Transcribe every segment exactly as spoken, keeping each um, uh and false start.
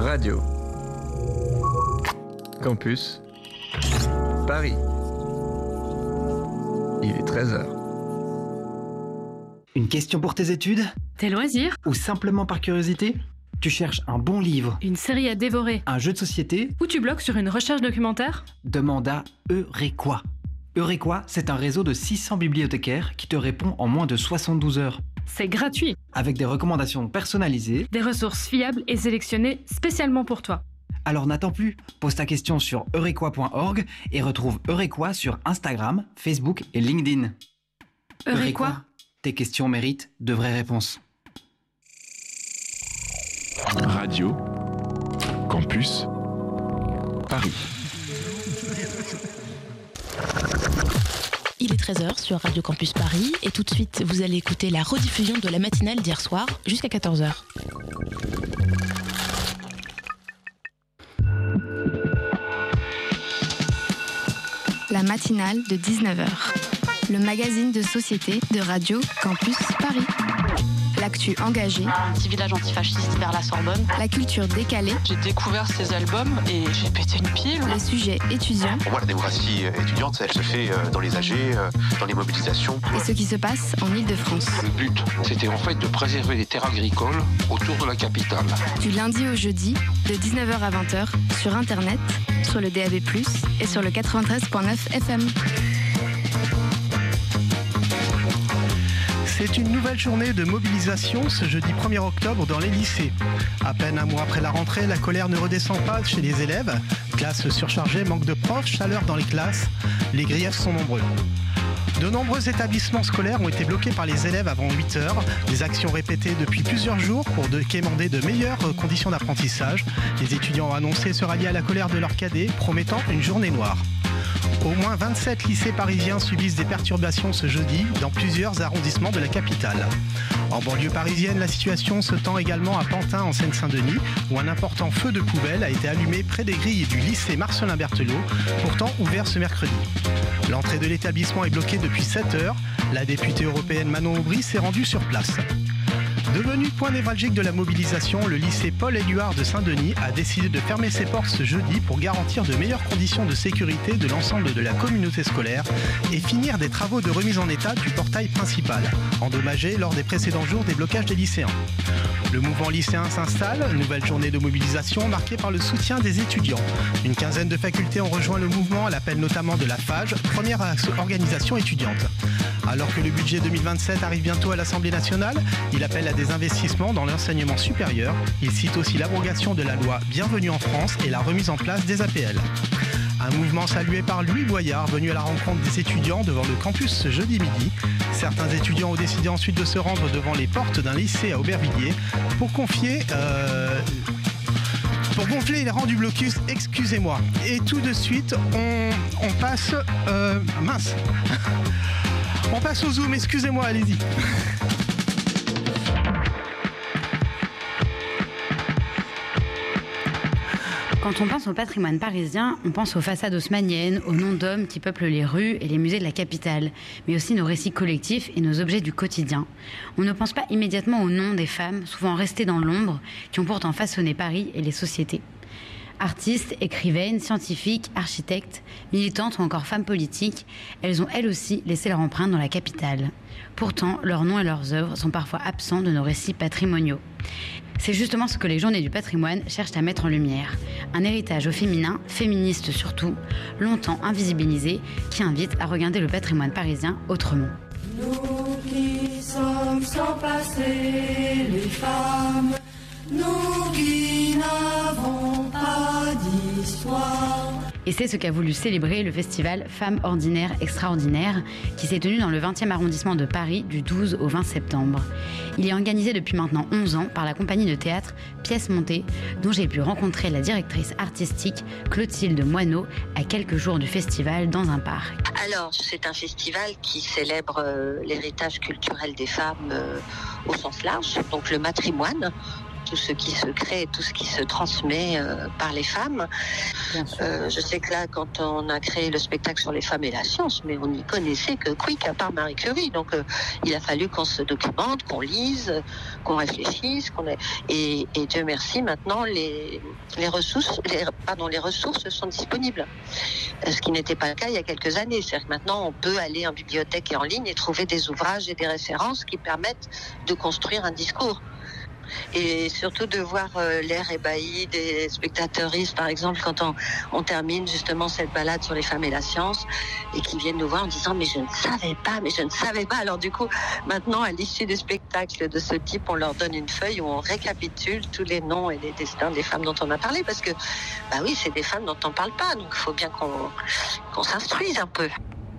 Radio Campus Paris. Il est treize heures. Une question pour tes études ? Tes loisirs ? Ou simplement par curiosité ? Tu cherches un bon livre ? Une série à dévorer ? Un jeu de société ? Ou tu bloques sur une recherche documentaire ? Demande à Eurequa. Eurequa, c'est un réseau de six cents bibliothécaires qui te répond en moins de soixante-douze heures. C'est gratuit. Avec des recommandations personnalisées. Des ressources fiables et sélectionnées spécialement pour toi. Alors n'attends plus, pose ta question sur eurequa point org et retrouve Eurequa sur Instagram, Facebook et LinkedIn. Eurequa, tes questions méritent de vraies réponses. Radio Campus Paris. Il est treize heures sur Radio Campus Paris et tout de suite vous allez écouter la rediffusion de la matinale d'hier soir jusqu'à quatorze heures. La matinale de dix-neuf heures. Le magazine de société de Radio Campus Paris. L'actu engagée. Un petit village antifasciste vers la Sorbonne. La culture décalée. J'ai découvert ces albums et j'ai pété une pile. Les sujets étudiants. Pour moi, la démocratie étudiante, elle se fait dans les A G, dans les mobilisations. Et ce qui se passe en Ile-de-France. Le but, c'était en fait de préserver les terres agricoles autour de la capitale. Du lundi au jeudi, de dix-neuf heures à vingt heures, sur Internet, sur le D A B plus, et sur le quatre-vingt-treize virgule neuf F M. C'est une nouvelle journée de mobilisation ce jeudi premier octobre dans les lycées. À peine un mois après la rentrée, la colère ne redescend pas chez les élèves. Classes surchargées, manque de profs, chaleur dans les classes. Les griefs sont nombreux. De nombreux établissements scolaires ont été bloqués par les élèves avant huit heures. Des actions répétées depuis plusieurs jours pour quémander de meilleures conditions d'apprentissage. Les étudiants ont annoncé se rallier à la colère de leurs cadets, promettant une journée noire. Au moins vingt-sept lycées parisiens subissent des perturbations ce jeudi dans plusieurs arrondissements de la capitale. En banlieue parisienne, la situation se tend également à Pantin en Seine-Saint-Denis, où un important feu de poubelle a été allumé près des grilles du lycée Marcellin Berthelot, pourtant ouvert ce mercredi. L'entrée de l'établissement est bloquée depuis sept heures. La députée européenne Manon Aubry s'est rendue sur place. Devenu point névralgique de la mobilisation, le lycée Paul-Éluard de Saint-Denis a décidé de fermer ses portes ce jeudi pour garantir de meilleures conditions de sécurité de l'ensemble de la communauté scolaire et finir des travaux de remise en état du portail principal, endommagé lors des précédents jours des blocages des lycéens. Le mouvement lycéen s'installe, nouvelle journée de mobilisation marquée par le soutien des étudiants. Une quinzaine de facultés ont rejoint le mouvement à l'appel notamment de la F A G, première organisation étudiante. Alors que le budget deux mille vingt-sept arrive bientôt à l'Assemblée nationale, il appelle à des investissements dans l'enseignement supérieur. Il cite aussi l'abrogation de la loi Bienvenue en France et la remise en place des A P L. Un mouvement salué par Louis Boyard, venu à la rencontre des étudiants devant le campus ce jeudi midi. Certains étudiants ont décidé ensuite de se rendre devant les portes d'un lycée à Aubervilliers pour confier... Euh Pour gonfler les rangs du blocus, excusez-moi. Et tout de suite, on, on passe... Euh, mince. On passe au Zoom, excusez-moi, allez-y. Quand on pense au patrimoine parisien, on pense aux façades haussmanniennes, aux noms d'hommes qui peuplent les rues et les musées de la capitale, mais aussi nos récits collectifs et nos objets du quotidien. On ne pense pas immédiatement aux noms des femmes, souvent restées dans l'ombre, qui ont pourtant façonné Paris et les sociétés. Artistes, écrivaines, scientifiques, architectes, militantes ou encore femmes politiques, elles ont elles aussi laissé leur empreinte dans la capitale. Pourtant, leurs noms et leurs œuvres sont parfois absents de nos récits patrimoniaux. C'est justement ce que les journées du patrimoine cherchent à mettre en lumière. Un héritage au féminin, féministe surtout, longtemps invisibilisé, qui invite à regarder le patrimoine parisien autrement. Nous qui sommes sans passé, les femmes, nous qui n'avons pas d'histoire. Et c'est ce qu'a voulu célébrer le festival Femmes ordinaires extraordinaires qui s'est tenu dans le vingtième arrondissement de Paris du douze au vingt septembre. Il est organisé depuis maintenant onze ans par la compagnie de théâtre Pièces Montées, dont j'ai pu rencontrer la directrice artistique Clotilde Moineau à quelques jours du festival dans un parc. Alors, c'est un festival qui célèbre euh, l'héritage culturel des femmes euh, au sens large, donc le matrimoine, tout ce qui se crée et tout ce qui se transmet euh, par les femmes. Euh, je sais que là, quand on a créé le spectacle sur les femmes et la science, mais on n'y connaissait que quick à part Marie Curie. Donc euh, il a fallu qu'on se documente, qu'on lise, qu'on réfléchisse, qu'on ait... et, et Dieu merci, maintenant les, les ressources, les, pardon, les ressources sont disponibles. Ce qui n'était pas le cas il y a quelques années. C'est-à-dire que maintenant on peut aller en bibliothèque et en ligne et trouver des ouvrages et des références qui permettent de construire un discours. Et surtout de voir euh, l'air ébahi des spectateuristes, par exemple, quand on, on termine justement cette balade sur les femmes et la science, et qui viennent nous voir en disant « mais je ne savais pas, mais je ne savais pas ». Alors du coup, maintenant, à l'issue du spectacle de ce type, on leur donne une feuille où on récapitule tous les noms et les destins des femmes dont on a parlé, parce que, bah oui, c'est des femmes dont on ne parle pas, donc il faut bien qu'on, qu'on s'instruise un peu.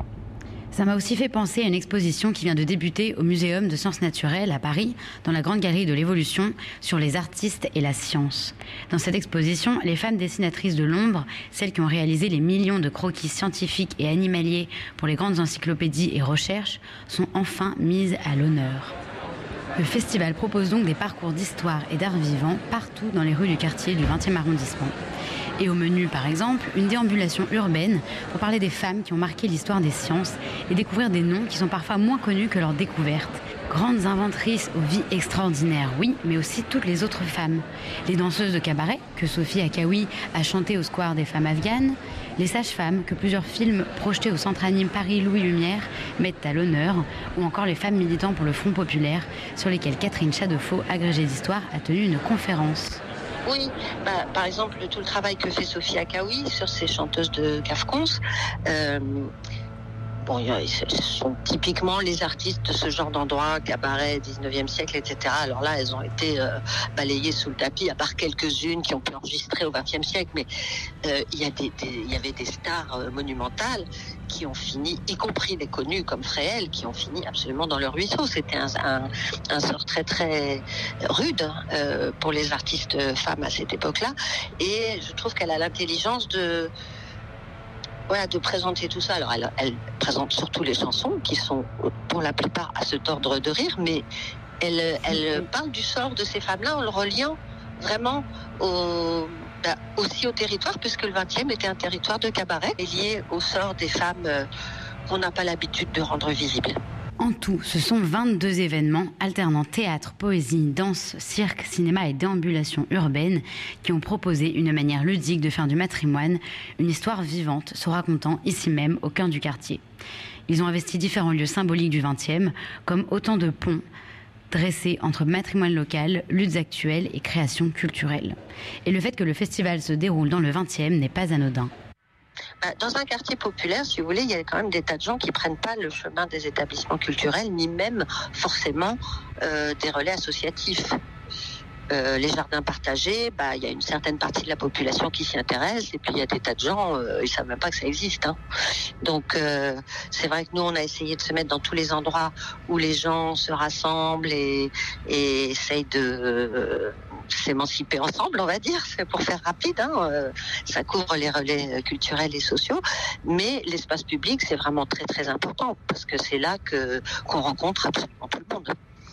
Ça m'a aussi fait penser à une exposition qui vient de débuter au Muséum de Sciences Naturelles à Paris, dans la Grande Galerie de l'Évolution, sur les artistes et la science. Dans cette exposition, les femmes dessinatrices de l'ombre, celles qui ont réalisé les millions de croquis scientifiques et animaliers pour les grandes encyclopédies et recherches, sont enfin mises à l'honneur. Le festival propose donc des parcours d'histoire et d'art vivant partout dans les rues du quartier du vingtième arrondissement. Et au menu, par exemple, une déambulation urbaine pour parler des femmes qui ont marqué l'histoire des sciences et découvrir des noms qui sont parfois moins connus que leurs découvertes. Grandes inventrices aux vies extraordinaires, oui, mais aussi toutes les autres femmes. Les danseuses de cabaret, que Sophie Akaoui a chanté au Square des femmes afghanes, les sages-femmes, que plusieurs films projetés au Centre Anime Paris Louis Lumière mettent à l'honneur, ou encore les femmes militantes pour le Front populaire, sur lesquelles Catherine Chadefaux, agrégée d'histoire, a tenu une conférence. Oui, bah, par exemple, tout le travail que fait Sophie Akaoui sur ces chanteuses de Cafcons, euh, bon, ce sont typiquement les artistes de ce genre d'endroit, cabaret, dix-neuvième siècle, et cetera. Alors là, elles ont été euh, balayées sous le tapis, à part quelques-unes qui ont pu enregistrer au vingtième siècle, mais euh, il y a des, des, il y avait des stars euh, monumentales qui ont fini, y compris les connus comme Fréhel, qui ont fini absolument dans le ruisseau. C'était un, un, un sort très très rude euh, pour les artistes femmes à cette époque-là. Et je trouve qu'elle a l'intelligence de, voilà, de présenter tout ça. Alors elle, elle présente surtout les chansons qui sont pour la plupart à se tordre de rire, mais elle, elle parle du sort de ces femmes-là en le reliant vraiment au... Bah, aussi au territoire, puisque le vingtième était un territoire de cabaret, et lié au sort des femmes euh, qu'on n'a pas l'habitude de rendre visibles. En tout, ce sont vingt-deux événements alternant théâtre, poésie, danse, cirque, cinéma et déambulation urbaine qui ont proposé une manière ludique de faire du matrimoine une histoire vivante se racontant ici même au cœur du quartier. Ils ont investi différents lieux symboliques du vingtième comme autant de ponts dressés entre patrimoine local, luttes actuelles et créations culturelles. Et le fait que le festival se déroule dans le vingtième n'est pas anodin. Dans un quartier populaire, si vous voulez, il y a quand même des tas de gens qui ne prennent pas le chemin des établissements culturels, ni même forcément euh, des relais associatifs. Euh, les jardins partagés, bah, il y a une certaine partie de la population qui s'y intéresse, et puis il y a des tas de gens, euh, ils ne savent même pas que ça existe. Hein. Donc euh, c'est vrai que nous, on a essayé de se mettre dans tous les endroits où les gens se rassemblent et, et essayent de euh, s'émanciper ensemble, on va dire, c'est pour faire rapide. Hein. Euh, ça couvre les relais culturels et sociaux, mais l'espace public, c'est vraiment très très important, parce que c'est là que, qu'on rencontre absolument tout le monde.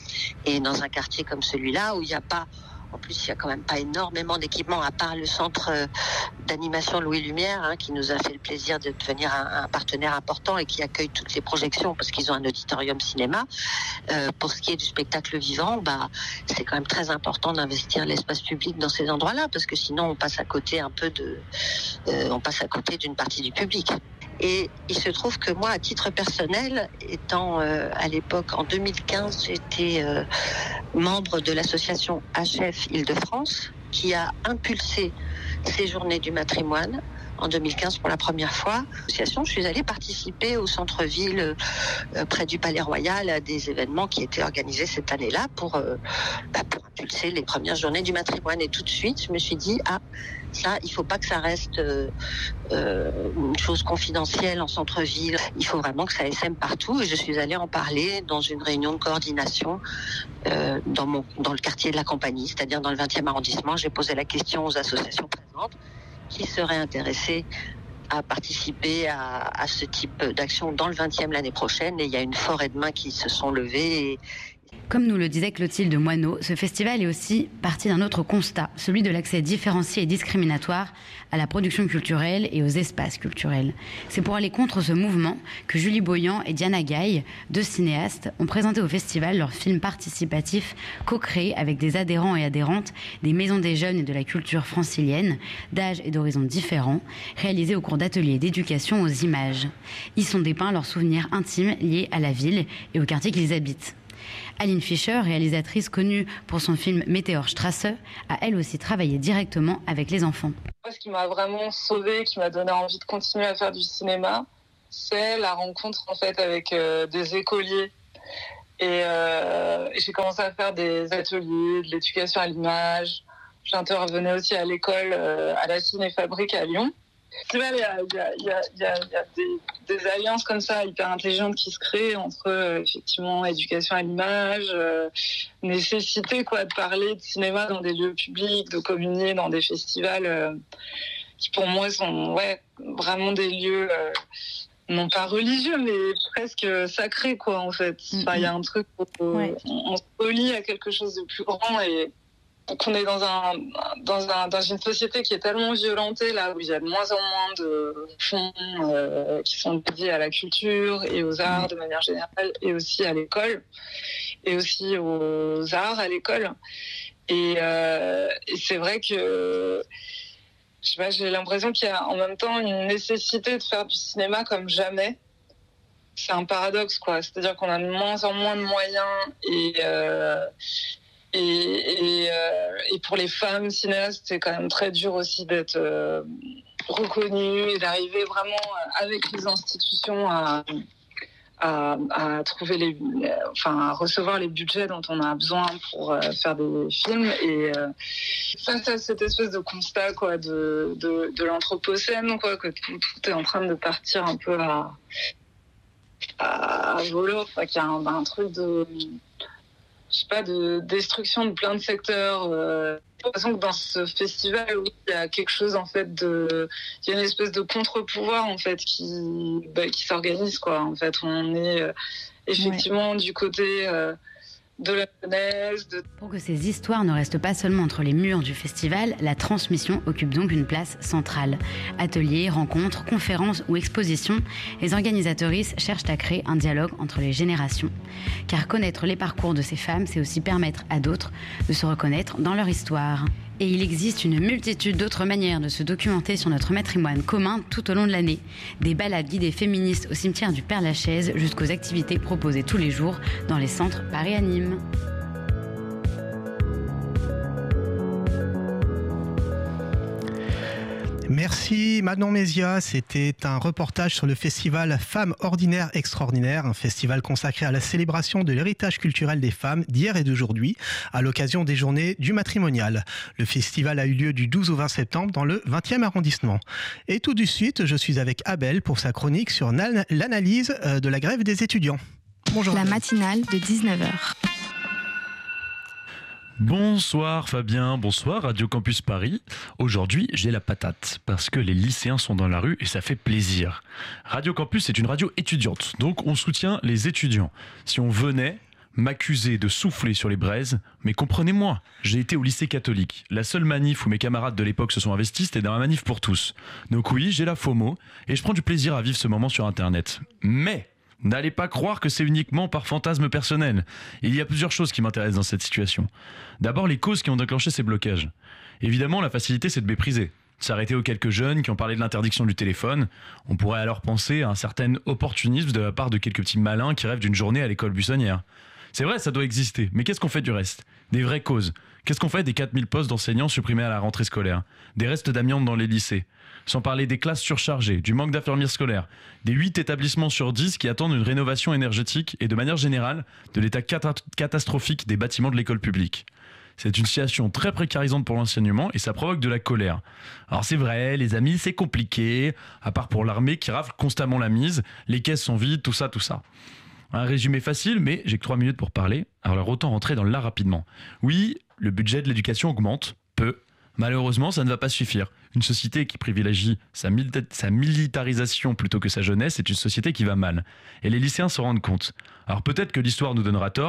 Et dans un quartier comme celui-là, où il n'y a pas, en plus il n'y a quand même pas énormément d'équipements, à part le centre d'animation Louis Lumière, hein, qui nous a fait le plaisir de devenir un, un partenaire important et qui accueille toutes les projections, parce qu'ils ont un auditorium cinéma. Euh, pour ce qui est du spectacle vivant, bah, c'est quand même très important d'investir l'espace public dans ces endroits-là, parce que sinon on passe à côté un peu de, euh, on passe à côté d'une partie du public. Et il se trouve que moi, à titre personnel, étant euh, à l'époque, en deux mille quinze, j'étais euh, membre de l'association H F Île-de-France, qui a impulsé ces journées du matrimoine en deux mille quinze pour la première fois. L'association, je suis allée participer au centre-ville euh, près du Palais Royal à des événements qui étaient organisés cette année-là pour, euh, bah, pour impulser les premières journées du matrimoine. Et tout de suite, je me suis dit, ah, ça, il ne faut pas que ça reste euh, euh, une chose confidentielle en centre-ville. Il faut vraiment que ça essaime partout. Et je suis allée en parler dans une réunion de coordination euh, dans, mon, dans le quartier de la Compagnie, c'est-à-dire dans le vingtième arrondissement. J'ai posé la question aux associations présentes qui seraient intéressées à participer à, à ce type d'action dans le vingtième l'année prochaine. Et il y a une forêt de mains qui se sont levées. Et Comme nous le disait Clotilde Moineau, ce festival est aussi parti d'un autre constat, celui de l'accès différencié et discriminatoire à la production culturelle et aux espaces culturels. C'est pour aller contre ce mouvement que Julie Boyan et Diana Gaye, deux cinéastes, ont présenté au festival leur film participatif co-créé avec des adhérents et adhérentes des maisons des jeunes et de la culture francilienne, d'âge et d'horizons différents, réalisés au cours d'ateliers d'éducation aux images. Y sont dépeints leurs souvenirs intimes liés à la ville et au quartier qu'ils habitent. Aline Fischer, réalisatrice connue pour son film Meteorstrasse, a elle aussi travaillé directement avec les enfants. Ce qui m'a vraiment sauvée, qui m'a donné envie de continuer à faire du cinéma, c'est la rencontre en fait avec euh, des écoliers. Et euh, j'ai commencé à faire des ateliers, de l'éducation à l'image. J'intervenais aussi à l'école, euh, à la Ciné-Fabrique à Lyon. Il y a, il y a, il y a, il y a, il y a des, des alliances comme ça hyper intelligentes qui se créent entre euh, effectivement éducation à l'image, euh, nécessité quoi de parler de cinéma dans des lieux publics, de communier dans des festivals euh, qui pour moi sont ouais vraiment des lieux euh, non pas religieux mais presque sacrés quoi en fait. Enfin il y a un truc où ouais. on, on se relie à quelque chose de plus grand et qu'on est dans un dans un dans une société qui est tellement violentée là où il y a de moins en moins de fonds euh, qui sont dédiés à la culture et aux arts de manière générale et aussi à l'école et aussi aux arts à l'école et, euh, et c'est vrai que je sais pas, j'ai l'impression qu'il y a en même temps une nécessité de faire du cinéma comme jamais. C'est un paradoxe quoi, c'est-à-dire qu'on a de moins en moins de moyens et euh, Et, et, euh, et pour les femmes cinéastes, c'est quand même très dur aussi d'être euh, reconnues et d'arriver vraiment avec les institutions à, à, à trouver les, enfin à recevoir les budgets dont on a besoin pour euh, faire des films. Et euh, face à cette espèce de constat quoi, de, de, de l'anthropocène, quoi, que tout, tout est en train de partir un peu à, à, à volo, quoi, qu'il y a un, un truc de je sais pas, de destruction de plein de secteurs. Euh, j'ai l'impression que dans ce festival, oui, il y a quelque chose, en fait, de... Il y a une espèce de contre-pouvoir, en fait, qui, bah, qui s'organise, quoi. En fait, on est euh, effectivement ouais. du côté... Euh, de la jeunesse. De... Pour que ces histoires ne restent pas seulement entre les murs du festival, la transmission occupe donc une place centrale. Ateliers, rencontres, conférences ou expositions, les organisatrices cherchent à créer un dialogue entre les générations. Car connaître les parcours de ces femmes, c'est aussi permettre à d'autres de se reconnaître dans leur histoire. Et il existe une multitude d'autres manières de se documenter sur notre patrimoine commun tout au long de l'année. Des balades guidées féministes au cimetière du Père-Lachaise jusqu'aux activités proposées tous les jours dans les centres Paris à Nîmes. Merci Manon Mézia, c'était un reportage sur le festival Femmes Ordinaires Extraordinaires, un festival consacré à la célébration de l'héritage culturel des femmes d'hier et d'aujourd'hui, à l'occasion des journées du matrimonial. Le festival a eu lieu du douze au vingt septembre dans le vingtième arrondissement. Et tout de suite, je suis avec Abel pour sa chronique sur l'analyse de la grève des étudiants. Bonjour. La matinale de dix-neuf heures. Bonsoir Fabien, bonsoir Radio Campus Paris. Aujourd'hui, j'ai la patate parce que les lycéens sont dans la rue et ça fait plaisir. Radio Campus est une radio étudiante, donc on soutient les étudiants. Si on venait m'accuser de souffler sur les braises, mais comprenez-moi, j'ai été au lycée catholique. La seule manif où mes camarades de l'époque se sont investis, c'était dans la manif pour tous. Donc oui, j'ai la FOMO et je prends du plaisir à vivre ce moment sur Internet. Mais... n'allez pas croire que c'est uniquement par fantasme personnel. Il y a plusieurs choses qui m'intéressent dans cette situation. D'abord, les causes qui ont déclenché ces blocages. Évidemment, la facilité, c'est de mépriser. S'arrêter aux quelques jeunes qui ont parlé de l'interdiction du téléphone. On pourrait alors penser à un certain opportunisme de la part de quelques petits malins qui rêvent d'une journée à l'école buissonnière. C'est vrai, ça doit exister, mais qu'est-ce qu'on fait du reste ? Des vraies causes. Qu'est-ce qu'on fait des quatre mille postes d'enseignants supprimés à la rentrée scolaire ? Des restes d'amiante dans les lycées ? Sans parler des classes surchargées, du manque d'infirmières scolaires, des huit établissements sur dix qui attendent une rénovation énergétique et de manière générale, de l'état cata- catastrophique des bâtiments de l'école publique. C'est une situation très précarisante pour l'enseignement et ça provoque de la colère. Alors c'est vrai, les amis, c'est compliqué, à part pour l'armée qui rafle constamment la mise, les caisses sont vides, tout ça, tout ça. Un résumé facile, mais j'ai que trois minutes pour parler, alors autant rentrer dans le là rapidement. Oui, le budget de l'éducation augmente, peu. Malheureusement, ça ne va pas suffire. Une société qui privilégie sa, milita- sa militarisation plutôt que sa jeunesse est une société qui va mal. Et les lycéens s'en rendent compte. Alors peut-être que l'histoire nous donnera tort,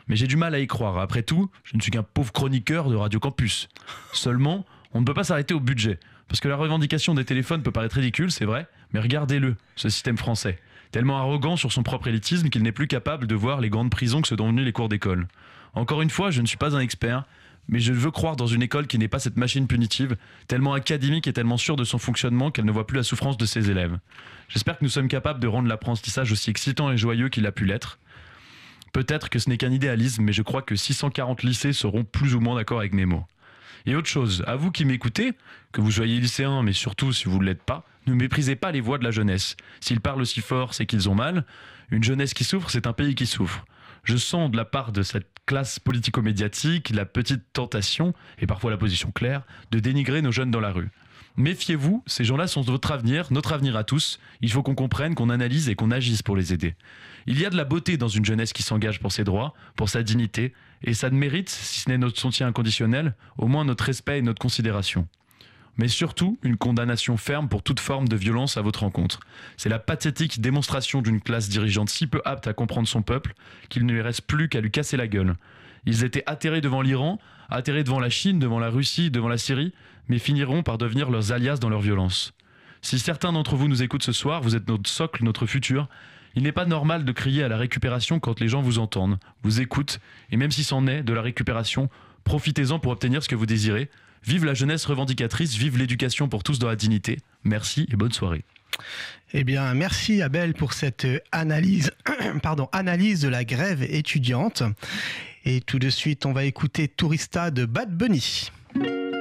Mais j'ai du mal à y croire. Après tout, je ne suis qu'un pauvre chroniqueur de Radio Campus. Seulement, on ne peut pas s'arrêter au budget. Parce que la revendication des téléphones peut paraître ridicule, c'est vrai, mais regardez-le, ce système français. Tellement arrogant sur son propre élitisme qu'il n'est plus capable de voir les grandes prisons que sont devenues les cours d'école. Encore une fois, je ne suis pas un expert, mais je veux croire dans une école qui n'est pas cette machine punitive, tellement académique et tellement sûre de son fonctionnement qu'elle ne voit plus la souffrance de ses élèves. J'espère que nous sommes capables de rendre l'apprentissage aussi excitant et joyeux qu'il a pu l'être. Peut-être que ce n'est qu'un idéalisme, mais je crois que six cent quarante lycées seront plus ou moins d'accord avec mes mots. Et autre chose, à vous qui m'écoutez, que vous soyez lycéen, mais surtout si vous ne l'êtes pas, ne méprisez pas les voix de la jeunesse. S'ils parlent aussi fort, c'est qu'ils ont mal. Une jeunesse qui souffre, c'est un pays qui souffre. Je sens de la part de cette classe politico-médiatique la petite tentation, et parfois la position claire, de dénigrer nos jeunes dans la rue. Méfiez-vous, ces gens-là sont votre avenir, notre avenir à tous. Il faut qu'on comprenne, qu'on analyse et qu'on agisse pour les aider. Il y a de la beauté dans une jeunesse qui s'engage pour ses droits, pour sa dignité, et ça ne mérite, si ce n'est notre soutien inconditionnel, au moins notre respect et notre considération. Mais surtout, une condamnation ferme pour toute forme de violence à votre encontre. C'est la pathétique démonstration d'une classe dirigeante si peu apte à comprendre son peuple qu'il ne lui reste plus qu'à lui casser la gueule. Ils étaient atterrés devant l'Iran, atterrés devant la Chine, devant la Russie, devant la Syrie, mais finiront par devenir leurs alias dans leur violence. Si certains d'entre vous nous écoutent ce soir, vous êtes notre socle, notre futur. Il n'est pas normal de crier à la récupération quand les gens vous entendent, vous écoutent, et même si c'en est de la récupération, profitez-en pour obtenir ce que vous désirez. Vive la jeunesse revendicatrice, vive l'éducation pour tous dans la dignité. Merci et bonne soirée. Eh bien, merci Abel pour cette analyse, pardon, analyse de la grève étudiante. Et tout de suite, on va écouter Tourista de Bad Bunny.